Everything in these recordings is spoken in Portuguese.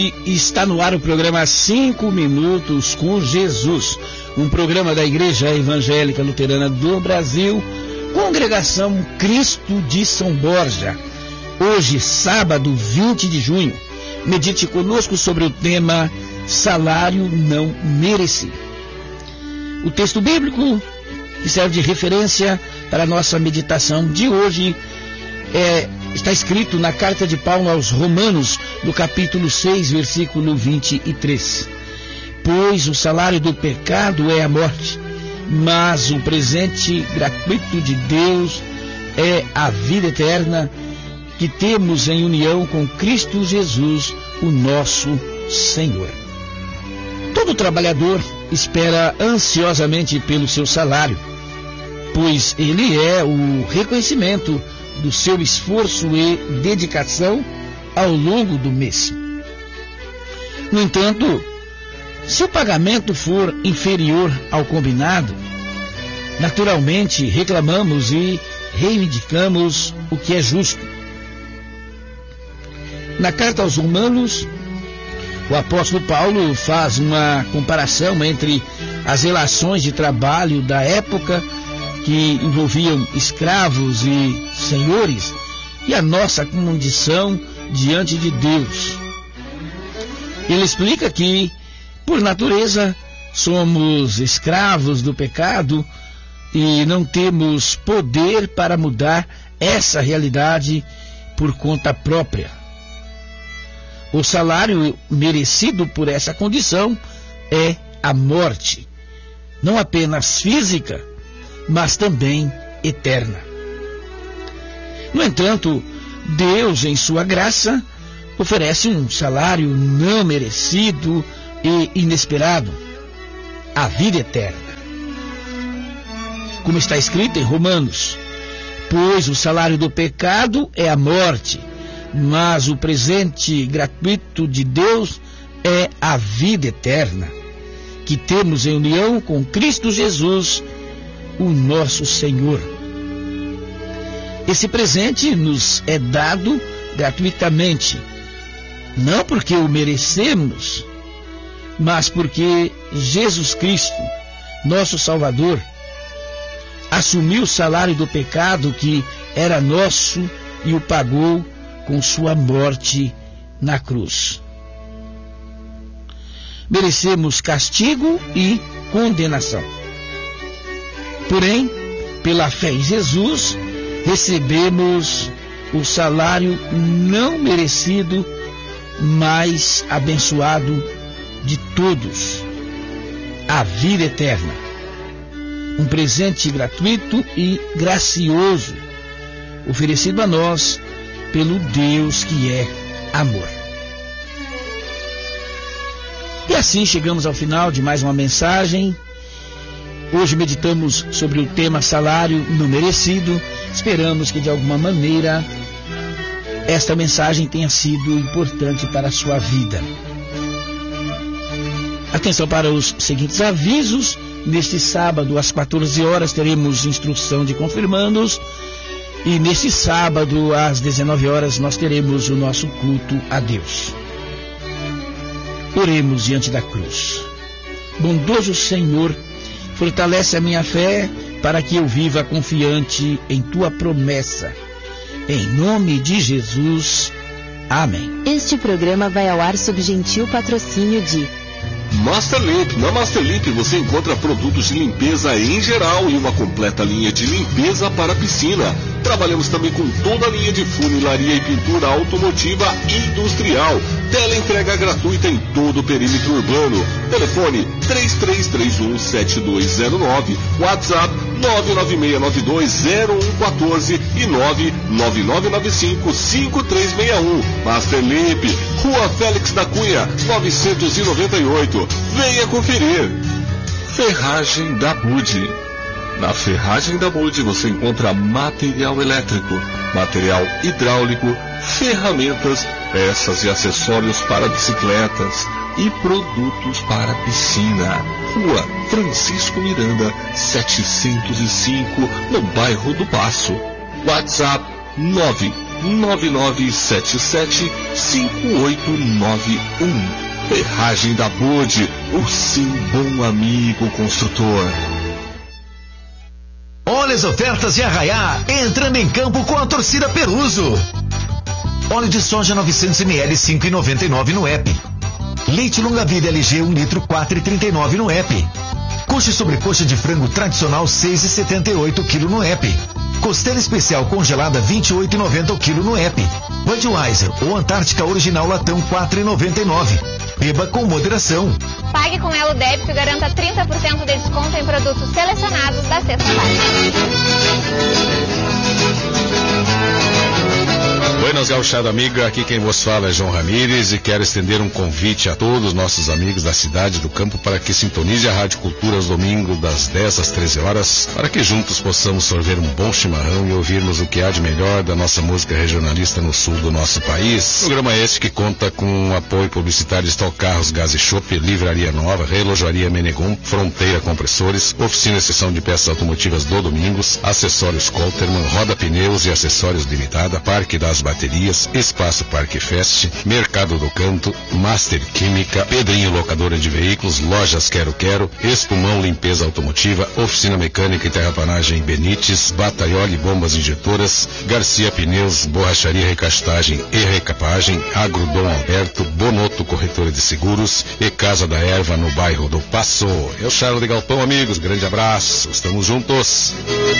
Está no ar o programa 5 Minutos com Jesus, um programa da Igreja Evangélica Luterana do Brasil, Congregação Cristo de São Borja. Hoje, sábado 20 de junho, medite conosco sobre o tema Salário Não Merecido. O texto bíblico que serve de referência para a nossa meditação de hoje está escrito na carta de Paulo aos Romanos, no capítulo 6, versículo 23. Pois o salário do pecado é a morte, mas o presente gratuito de Deus é a vida eterna que temos em união com Cristo Jesus, o nosso Senhor. Todo trabalhador espera ansiosamente pelo seu salário, pois ele é o reconhecimento do seu esforço e dedicação ao longo do mês. No entanto, se o pagamento for inferior ao combinado, naturalmente reclamamos e reivindicamos o que é justo. Na carta aos Romanos, o apóstolo Paulo faz uma comparação entre as relações de trabalho da época que envolviam escravos e senhores e a nossa condição diante de Deus. Ele explica que, por natureza, somos escravos do pecado e não temos poder para mudar essa realidade por conta própria. O salário merecido por essa condição é a morte, não apenas física, mas também eterna. No entanto, Deus, em sua graça, oferece um salário não merecido e inesperado, a vida eterna. Como está escrito em Romanos, pois o salário do pecado é a morte, mas o presente gratuito de Deus é a vida eterna, que temos em união com Cristo Jesus, o nosso Senhor. Esse presente nos é dado gratuitamente, não porque o merecemos, mas porque Jesus Cristo, nosso Salvador, assumiu o salário do pecado que era nosso e o pagou com sua morte na cruz. Merecemos castigo e condenação. Porém, pela fé em Jesus, recebemos o salário não merecido, mas abençoado de todos, a vida eterna. Um presente gratuito e gracioso, oferecido a nós pelo Deus que é amor. E assim chegamos ao final de mais uma mensagem. Hoje meditamos sobre o tema salário não merecido. Esperamos que de alguma maneira esta mensagem tenha sido importante para a sua vida. Atenção para os seguintes avisos. Neste sábado, às 14 horas, teremos instrução de confirmandos. E neste sábado, às 19 horas, nós teremos o nosso culto a Deus. Oremos diante da cruz. Bondoso Senhor, fortalece a minha fé para que eu viva confiante em Tua promessa. Em nome de Jesus. Amém. Este programa vai ao ar sob gentil patrocínio de Masterlip. Na Masterlip você encontra produtos de limpeza em geral e uma completa linha de limpeza para piscina. Trabalhamos também com toda a linha de funilaria e pintura automotiva e industrial. Teleentrega gratuita em todo o perímetro urbano. Telefone 3331-7209. WhatsApp 996920114 e 99995-5361. Masterlip, Rua Félix da Cunha, 998. Venha conferir. Ferragem da Budi. Na Ferragem da Budi você encontra material elétrico, material hidráulico, ferramentas, peças e acessórios para bicicletas e produtos para piscina. Rua Francisco Miranda, 705, no bairro do Paço. WhatsApp 9977-5891. Ferragem da Bode, o seu bom amigo construtor. Olha as ofertas de Arraiá, entrando em campo com a torcida Peruso. Óleo de soja 900 ml, 5,99 no app. Leite longa-vida LG 1 litro, 4,39 no app. Coxa e sobrecoxa de frango tradicional, 6,78 kg no app. Costela especial congelada, 28,90 o quilo no app. Budweiser ou Antártica Original Latão, 4,99. Beba com moderação. Pague com Elo Débito e garanta 30% de desconto em produtos selecionados da Cesta Básica. Buenas, gauchada amiga, aqui quem vos fala é João Ramírez e quero estender um convite a todos os nossos amigos da cidade do campo para que sintonize a Rádio Cultura aos domingos das 10 às 13 horas, para que juntos possamos sorver um bom chimarrão e ouvirmos o que há de melhor da nossa música regionalista no sul do nosso país. Programa este que conta com o apoio publicitário de Stock Carros, Gás e Chopp, Livraria Nova, Relojoaria Menegon, Fronteira Compressores, Oficina e Seção de Peças Automotivas do Domingos, Acessórios Colterman, Roda Pneus e Acessórios Limitada, Parque das Baterias, Espaço Parque Fest, Mercado do Canto, Master Química, Pedrinho Locadora de Veículos, Lojas Quero Quero, Espumão Limpeza Automotiva, Oficina Mecânica e Terraplanagem Benites, Bataioli Bombas Injetoras, Garcia Pneus, Borracharia Recastagem e Recapagem, Agrodom Alberto, Bonoto Corretora de Seguros e Casa da Erva no bairro do Passo. Eu, Charles de Galpão, amigos, grande abraço, estamos juntos.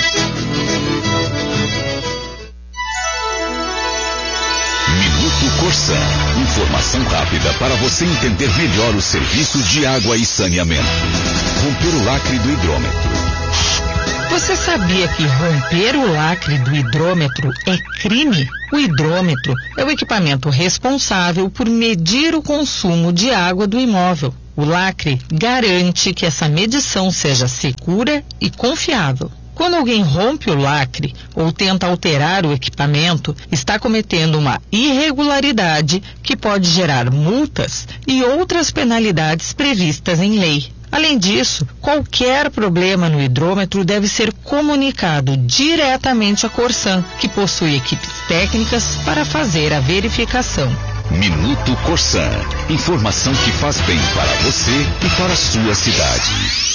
Minuto Corsã. Informação rápida para você entender melhor os serviços de água e saneamento. Romper o lacre do hidrômetro. Você sabia que romper o lacre do hidrômetro é crime? O hidrômetro é o equipamento responsável por medir o consumo de água do imóvel. O lacre garante que essa medição seja segura e confiável. Quando alguém rompe o lacre ou tenta alterar o equipamento, está cometendo uma irregularidade que pode gerar multas e outras penalidades previstas em lei. Além disso, qualquer problema no hidrômetro deve ser comunicado diretamente à Corsã, que possui equipes técnicas para fazer a verificação. Minuto Corsã. Informação que faz bem para você e para a sua cidade.